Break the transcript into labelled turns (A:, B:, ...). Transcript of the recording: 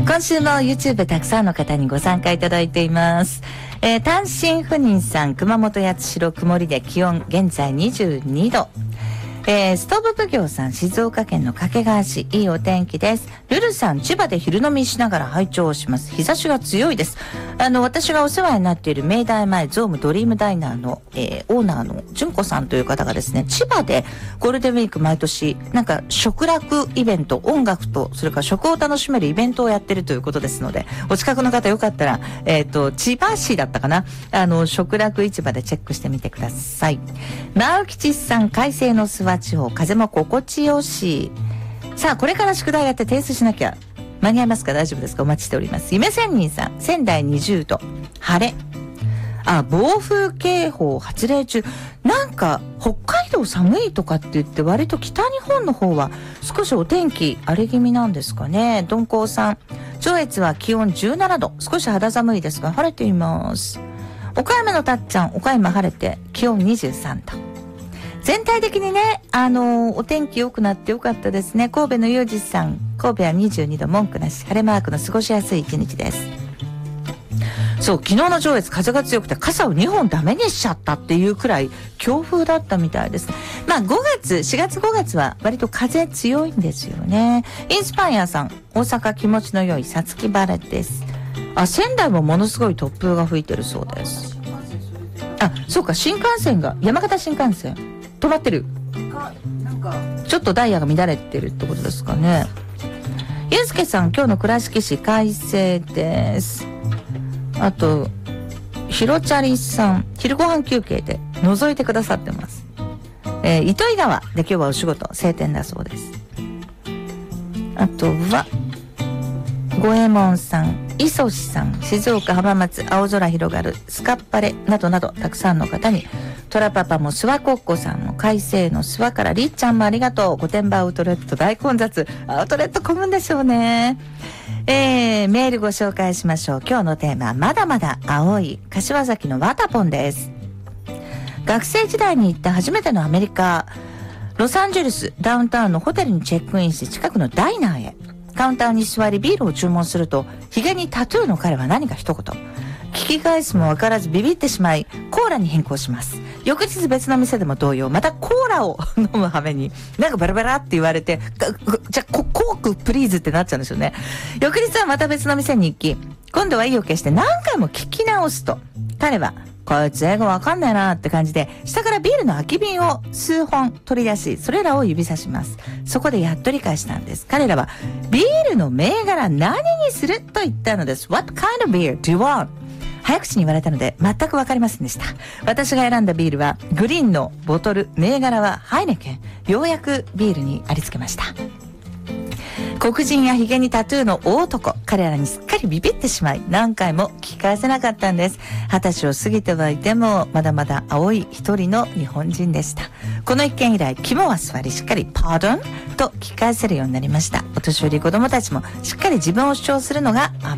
A: 今週も YouTube たくさんの方にご参加いただいています。単身赴任さん、熊本八代曇りで気温現在22度。ストーブ奉行さん、静岡県の掛川市、いいお天気です。ルルさん、千葉で昼飲みしながら拝聴します。日差しが強いです。私がお世話になっている明大前ゾームドリームダイナーの、オーナーの純子さんという方がですね、千葉でゴールデンウィーク毎年なんか食楽イベント、音楽とそれから食を楽しめるイベントをやってるということですので、お近くの方よかったら、千葉市だったかな、食楽市場でチェックしてみてください。直吉さん、快晴の諏訪地方、風も心地よし。さあ、これから宿題やって提出しなきゃ間に合いますか？大丈夫ですか？お待ちしております。夢仙人さん、仙台20度、晴れ。暴風警報発令中。なんか北海道寒いとかって言って、割と北日本の方は少しお天気荒れ気味なんですかね。鈍行さん、上越は気温17度、少し肌寒いですが晴れています。岡山のたっちゃん、岡山晴れて気温23度。全体的にね、お天気良くなって良かったですね。神戸のゆうじさん、神戸は22度、文句なし、晴れマークの過ごしやすい一日です。そう、昨日の上越風が強くて傘を2本ダメにしちゃったっていうくらい強風だったみたいです。4月5月は割と風強いんですよね。インスパイアさん、大阪気持ちの良いさつき晴れです。仙台もものすごい突風が吹いてるそうです。そうか、新幹線が、山形新幹線止まってる。なんかちょっとダイヤが乱れてるってことですかね。ゆうすけさん、今日の倉敷市快晴です。あとひろちゃりさん、昼ご飯休憩で覗いてくださってます。糸魚川で今日はお仕事晴天だそうです。あとは五右衛門さん、磯志さん、静岡浜松、青空広がる、スカッパレなどなどたくさんの方に、トラパパも諏訪コッコさんも快晴の諏訪から、りっちゃんもありがとう。御殿場アウトレット大混雑。アウトレット混むんでしょうね。メールご紹介しましょう。今日のテーマはまだまだ青い、柏崎のワタポンです。学生時代に行った初めてのアメリカ、ロサンゼルスダウンタウンのホテルにチェックインし、近くのダイナーへ。カウンターに座りビールを注文すると、髭にタトゥーの彼は何か一言。聞き返すも分からずビビってしまい、コーラに変更します。翌日別の店でも同様、またコーラを飲む羽目に、なんかバラバラって言われて、じゃあコークプリーズってなっちゃうんですよね。翌日はまた別の店に行き、今度は意を決して何回も聞き直すと、彼は、こいつ英語わかんないなって感じで、下からビールの空き瓶を数本取り出し、それらを指さします。そこでやっと理解したんです。彼らは、ビールの銘柄何にすると言ったのです。What kind of beer do you want? 早口に言われたので全くわかりませんでした。私が選んだビールは、グリーンのボトル、銘柄はハイネケン。ようやくビールにありつけました。黒人や髭にタトゥーの大男、彼らにすっかりビビってしまい、何回も聞き返せなかったんです。20歳を過ぎてはいても、まだまだ青い一人の日本人でした。この一件以来、肝は座り、しっかりパードンと聞き返せるようになりました。お年寄り子供たちもしっかり自分を主張するのが